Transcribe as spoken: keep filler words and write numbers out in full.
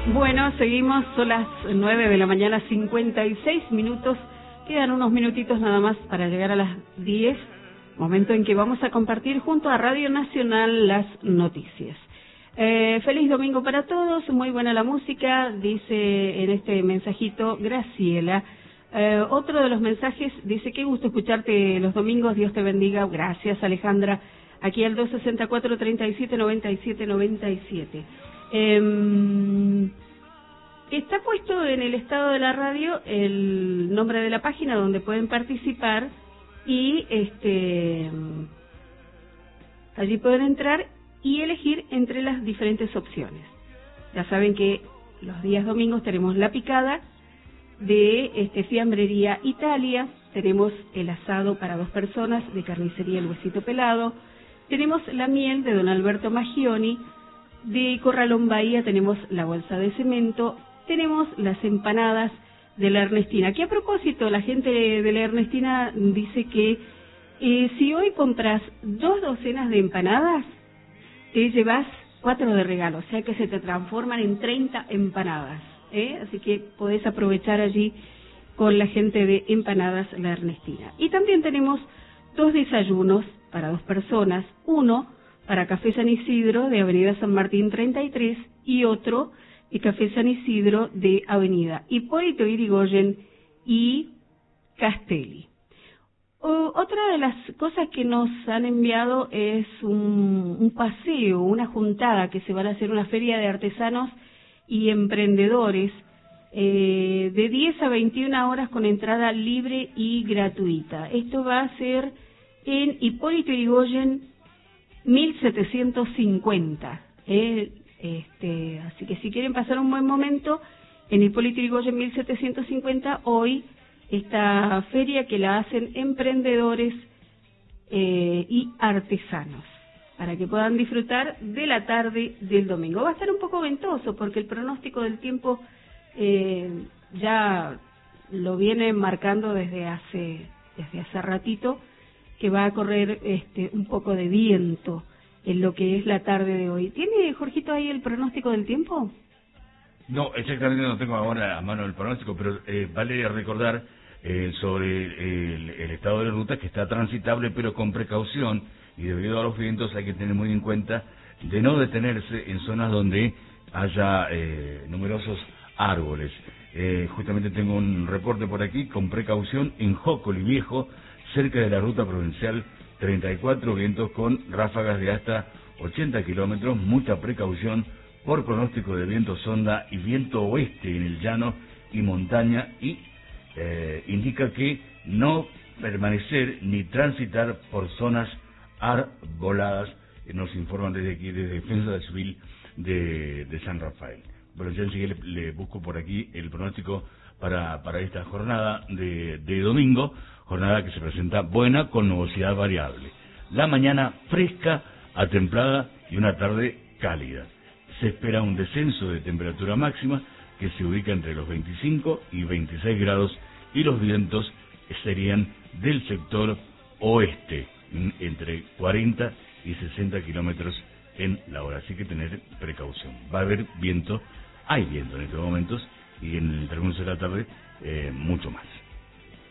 Bueno, seguimos, son las nueve de la mañana, cincuenta y seis minutos. Quedan unos minutitos nada más para llegar a las diez, momento en que vamos a compartir junto a Radio Nacional las noticias. Eh, feliz domingo para todos, muy buena la música, dice en este mensajito Graciela. Eh, otro de los mensajes dice: qué gusto escucharte los domingos, Dios te bendiga. Gracias, Alejandra. Aquí al dos sesenta y cuatro, treinta y siete, noventa y siete, noventa y siete. Eh, está puesto en el estado de la radio el nombre de la página donde pueden participar y este allí pueden entrar y elegir entre las diferentes opciones. Ya saben que los días domingos tenemos la picada de este Fiambrería Italia, tenemos el asado para dos personas de Carnicería El Huesito Pelado, tenemos la miel de Don Alberto Maggioni, de Corralón Bahía tenemos la bolsa de cemento, tenemos las empanadas de la Ernestina, que a propósito la gente de la Ernestina dice que eh, si hoy compras dos docenas de empanadas, te llevas cuatro de regalo, o sea que se te transforman en treinta empanadas, ¿eh? Así que podés aprovechar allí con la gente de Empanadas La Ernestina. Y también tenemos dos desayunos para dos personas, uno para Café San Isidro de Avenida San Martín treinta y tres y otro de Café San Isidro de Avenida Hipólito Yrigoyen y Castelli. O, otra de las cosas que nos han enviado es un, un paseo, una juntada que se van a hacer, una feria de artesanos y emprendedores eh, de diez a veintiuna horas con entrada libre y gratuita. Esto va a ser en Hipólito Yrigoyen mil setecientos cincuenta. Eh, este, así que si quieren pasar un buen momento en Hipólito Yrigoyen mil setecientos cincuenta, hoy esta feria que la hacen emprendedores eh, y artesanos, para que puedan disfrutar de la tarde del domingo. Va a estar un poco ventoso porque el pronóstico del tiempo eh, ya lo viene marcando desde hace desde hace ratito, que va a correr este un poco de viento en lo que es la tarde de hoy. ¿Tiene, Jorgito, ahí el pronóstico del tiempo? No, exactamente no tengo ahora a mano el pronóstico, pero eh, vale recordar eh, sobre el, el estado de la ruta, que está transitable pero con precaución, y debido a los vientos hay que tener muy en cuenta de no detenerse en zonas donde haya eh, numerosos árboles. Eh, justamente tengo un reporte por aquí: con precaución en Jócoli Viejo, cerca de la ruta provincial treinta y cuatro, vientos con ráfagas de hasta ochenta kilómetros, mucha precaución por pronóstico de viento sonda y viento oeste en el llano y montaña, y eh, indica que no permanecer ni transitar por zonas arboladas, eh, nos informan desde aquí, desde Defensa Civil de, de San Rafael. Bueno, yo enseguida le, le busco por aquí el pronóstico para, para esta jornada de, de domingo, jornada que se presenta buena con nubosidad variable. La mañana fresca a templada y una tarde cálida. Se espera un descenso de temperatura máxima que se ubica entre los veinticinco y veintiséis grados, y los vientos serían del sector oeste, entre cuarenta y sesenta kilómetros en la hora. Así que tener precaución. Va a haber viento, hay viento en estos momentos, y en el transcurso de la tarde eh, mucho más.